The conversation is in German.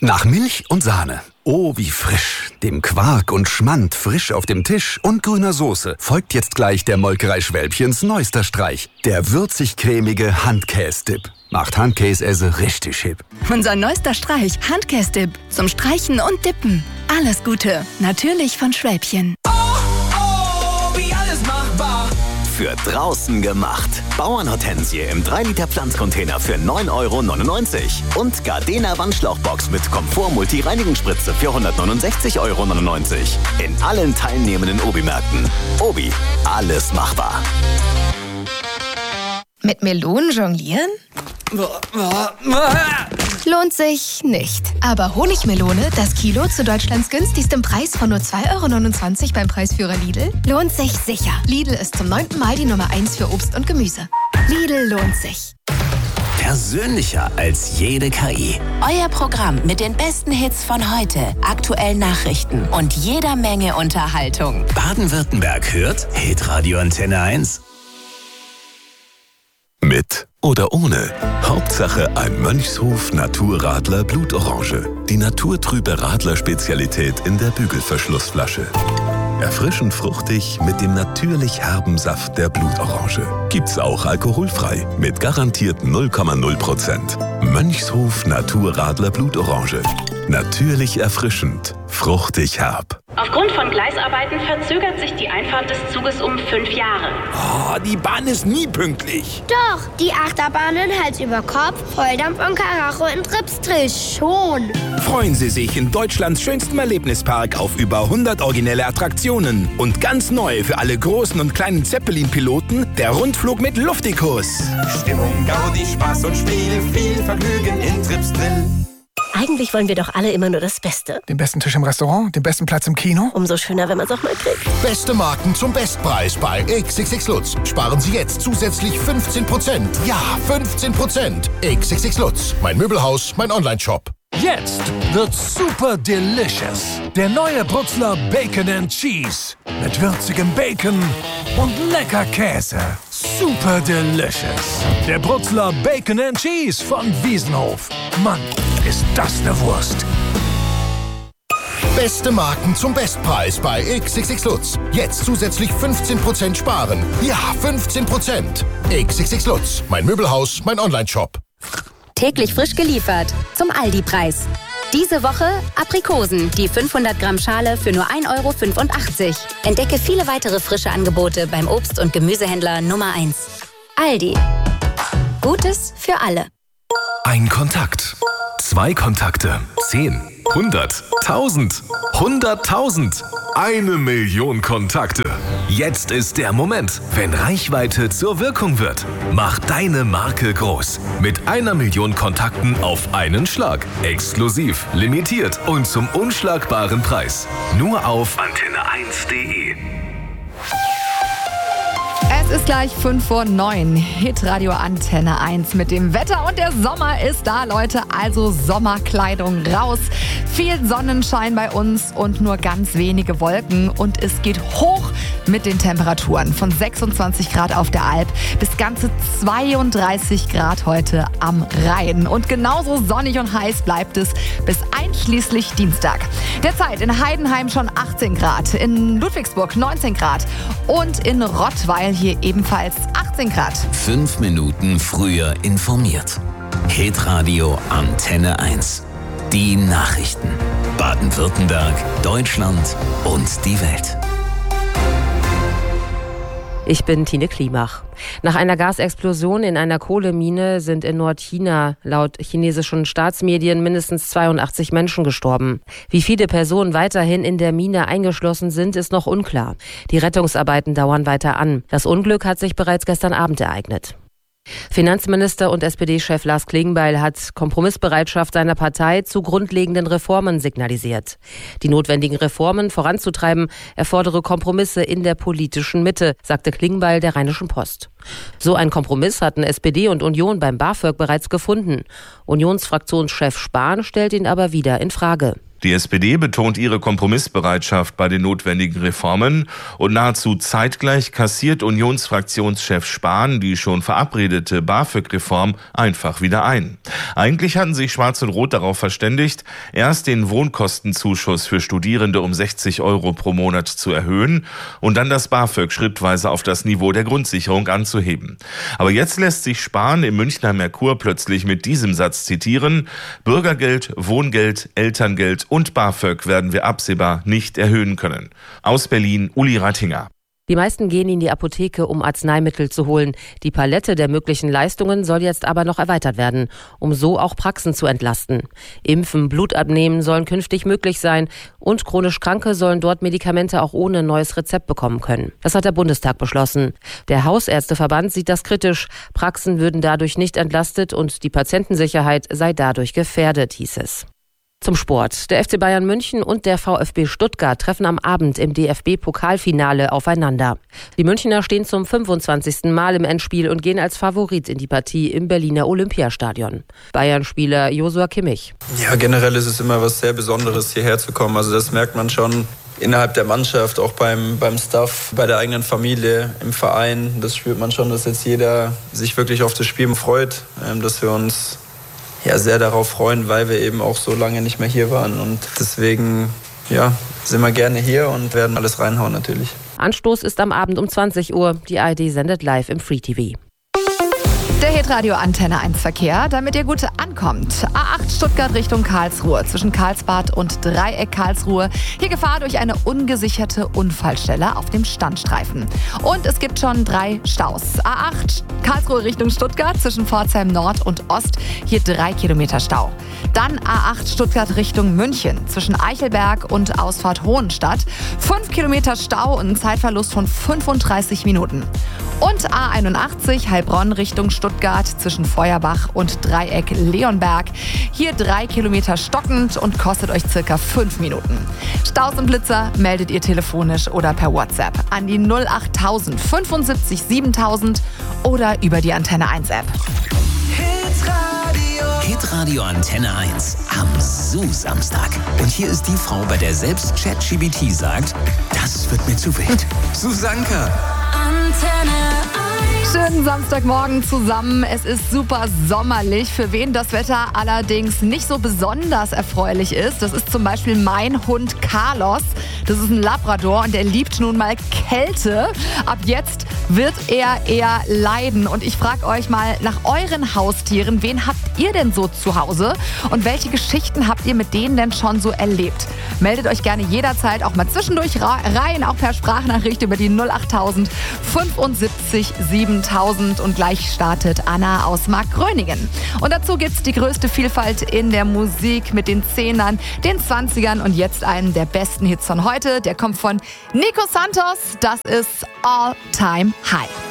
Nach Milch und Sahne. Oh, wie frisch. Dem Quark und Schmand frisch auf dem Tisch und grüner Soße folgt jetzt gleich der Molkerei Schwälbchens neuester Streich. Der würzig-cremige Handkäse-Dip. Macht Handkäse richtig hip. Unser neuester Streich, Handkäse-Dip. Zum Streichen und Dippen. Alles Gute. Natürlich von Schwälbchen. Wie alles machbar. Für draußen gemacht. Bauernhortensie im 3-Liter Pflanzcontainer für 9,99 € und Gardena Wandschlauchbox mit Komfort-Multi-Reinigungsspritze für 169,99 € in allen teilnehmenden Obi-Märkten. Obi, alles machbar. Mit Melonen jonglieren? Lohnt sich nicht. Aber Honigmelone, das Kilo zu Deutschlands günstigstem Preis von nur 2,29 € beim Preisführer Lidl, lohnt sich sicher. Lidl ist zum 9. Mal die Nummer 1 für Obst und Gemüse. Lidl lohnt sich. Persönlicher als jede KI. Euer Programm mit den besten Hits von heute, aktuellen Nachrichten und jeder Menge Unterhaltung. Baden-Württemberg hört Hitradio Antenne 1. Mit oder ohne. Hauptsache ein Mönchshof Naturradler Blutorange. Die naturtrübe Radler-Spezialität in der Bügelverschlussflasche. Erfrischend fruchtig mit dem natürlich herben Saft der Blutorange. Gibt's auch alkoholfrei mit garantiert 0,0%. Mönchshof Naturradler Blutorange. Natürlich erfrischend, fruchtig herb. Aufgrund von Gleisarbeiten verzögert sich die Einfahrt des Zuges um 5 Jahre. Oh, die Bahn ist nie pünktlich. Doch, die Achterbahnen Hals über Kopf, Volldampf und Karacho in Tripsdrill schon. Freuen Sie sich in Deutschlands schönstem Erlebnispark auf über 100 originelle Attraktionen. Und ganz neu für alle großen und kleinen Zeppelin-Piloten der Rundflug mit Luftikus. Stimmung, Gaudi, Spaß und Spiel, viel Vergnügen in Tripsdrill. Eigentlich wollen wir doch alle immer nur das Beste. Den besten Tisch im Restaurant, den besten Platz im Kino. Umso schöner, wenn man es auch mal kriegt. Beste Marken zum Bestpreis bei XXX Lutz. Sparen Sie jetzt zusätzlich 15%. Ja, 15%. XXX Lutz. Mein Möbelhaus, mein Onlineshop. Jetzt wird's super delicious. Der neue Brutzler Bacon and Cheese. Mit würzigem Bacon und lecker Käse. Super delicious. Der Brutzler Bacon and Cheese von Wiesenhof. Mann, ist das eine Wurst. Beste Marken zum Bestpreis bei XXX Lutz. Jetzt zusätzlich 15% sparen. Ja, 15%. XXX Lutz. Mein Möbelhaus, mein Onlineshop. Täglich frisch geliefert zum Aldi-Preis. Diese Woche Aprikosen, die 500 Gramm Schale für nur 1,85 €. Entdecke viele weitere frische Angebote beim Obst- und Gemüsehändler Nummer 1. Aldi. Gutes für alle. Ein Kontakt. 2 Kontakte. 10. 100. 1000. 100.000. 1 Million Kontakte. Jetzt ist der Moment, wenn Reichweite zur Wirkung wird. Mach deine Marke groß. Mit 1 Million Kontakten auf einen Schlag. Exklusiv, limitiert und zum unschlagbaren Preis. Nur auf antenne1.de. Es ist gleich 5:09 Hitradio Antenne 1 mit dem Wetter und der Sommer ist da, Leute. Also Sommerkleidung raus. Viel Sonnenschein bei uns und nur ganz wenige Wolken. Und es geht hoch mit den Temperaturen. Von 26 Grad auf der Alp bis ganze 32 Grad heute am Rhein. Und genauso sonnig und heiß bleibt es bis einschließlich Dienstag. Derzeit in Heidenheim schon 18 Grad, in Ludwigsburg 19 Grad und in Rottweil hier ebenfalls 18 Grad. 5 Minuten früher informiert. Hitradio Antenne 1. Die Nachrichten. Baden-Württemberg, Deutschland und die Welt. Ich bin Tine Klimach. Nach einer Gasexplosion in einer Kohlemine sind in Nordchina laut chinesischen Staatsmedien mindestens 82 Menschen gestorben. Wie viele Personen weiterhin in der Mine eingeschlossen sind, ist noch unklar. Die Rettungsarbeiten dauern weiter an. Das Unglück hat sich bereits gestern Abend ereignet. Finanzminister und SPD-Chef Lars Klingbeil hat Kompromissbereitschaft seiner Partei zu grundlegenden Reformen signalisiert. Die notwendigen Reformen voranzutreiben, erfordere Kompromisse in der politischen Mitte, sagte Klingbeil der Rheinischen Post. So ein Kompromiss hatten SPD und Union beim BAföG bereits gefunden. Unionsfraktionschef Spahn stellt ihn aber wieder in Frage. Die SPD betont ihre Kompromissbereitschaft bei den notwendigen Reformen und nahezu zeitgleich kassiert Unionsfraktionschef Spahn die schon verabredete BAföG-Reform einfach wieder ein. Eigentlich hatten sich Schwarz und Rot darauf verständigt, erst den Wohnkostenzuschuss für Studierende um 60 € pro Monat zu erhöhen und dann das BAföG schrittweise auf das Niveau der Grundsicherung anzuheben. Aber jetzt lässt sich Spahn im Münchner Merkur plötzlich mit diesem Satz zitieren: Bürgergeld, Wohngeld, Elterngeld und BAföG werden wir absehbar nicht erhöhen können. Aus Berlin, Uli Rattinger. Die meisten gehen in die Apotheke, um Arzneimittel zu holen. Die Palette der möglichen Leistungen soll jetzt aber noch erweitert werden, um so auch Praxen zu entlasten. Impfen, Blut abnehmen sollen künftig möglich sein und chronisch Kranke sollen dort Medikamente auch ohne neues Rezept bekommen können. Das hat der Bundestag beschlossen. Der Hausärzteverband sieht das kritisch. Praxen würden dadurch nicht entlastet und die Patientensicherheit sei dadurch gefährdet, hieß es. Zum Sport. Der FC Bayern München und der VfB Stuttgart treffen am Abend im DFB-Pokalfinale aufeinander. Die Münchner stehen zum 25. Mal im Endspiel und gehen als Favorit in die Partie im Berliner Olympiastadion. Bayern-Spieler Joshua Kimmich. Ja, generell ist es immer was sehr Besonderes, hierher zu kommen. Also das merkt man schon innerhalb der Mannschaft, auch beim Staff, bei der eigenen Familie, im Verein. Das spürt man schon, dass jetzt jeder sich wirklich auf das Spiel freut, dass wir uns sehr darauf freuen, weil wir eben auch so lange nicht mehr hier waren. Und deswegen sind wir gerne hier und werden alles reinhauen natürlich. Anstoß ist am Abend um 20 Uhr. Die ARD sendet live im Free TV. Der Hitradio Antenne 1 Verkehr, damit ihr gut ankommt. A8 Stuttgart Richtung Karlsruhe, zwischen Karlsbad und Dreieck Karlsruhe. Hier Gefahr durch eine ungesicherte Unfallstelle auf dem Standstreifen. Und es gibt schon 3 Staus. A8 Karlsruhe Richtung Stuttgart, zwischen Pforzheim Nord und Ost. Hier 3 Kilometer Stau. Dann A8 Stuttgart Richtung München, zwischen Eichelberg und Ausfahrt Hohenstadt. 5 Kilometer Stau und ein Zeitverlust von 35 Minuten. Und A81 Heilbronn Richtung Stuttgart, zwischen Feuerbach und Dreieck Leonberg. Hier 3 Kilometer stockend und kostet euch circa 5 Minuten. Staus und Blitzer meldet ihr telefonisch oder per WhatsApp an die 08000 75 7000 oder über die Antenne 1 App. Hitradio Antenne 1 am Samstag. Und hier ist die Frau, bei der selbst ChatGPT sagt, das wird mir zu wild. Susanka. Schönen Samstagmorgen zusammen. Es ist super sommerlich. Für wen das Wetter allerdings nicht so besonders erfreulich ist, das ist zum Beispiel mein Hund Carlos. Das ist ein Labrador und der liebt nun mal Kälte. Ab jetzt wird er eher leiden. Und ich frage euch mal nach euren Haustieren. Wen habt ihr denn so zu Hause? Und welche Geschichten habt ihr mit denen denn schon so erlebt? Meldet euch gerne jederzeit auch mal zwischendurch rein, auch per Sprachnachricht über die 08000 75 7000. Und gleich startet Anna aus Markgröningen. Und dazu gibt's die größte Vielfalt in der Musik mit den 10ern, den 20ern und jetzt einen der besten Hits von heute. Der kommt von Nico Santos. Das ist All Time High.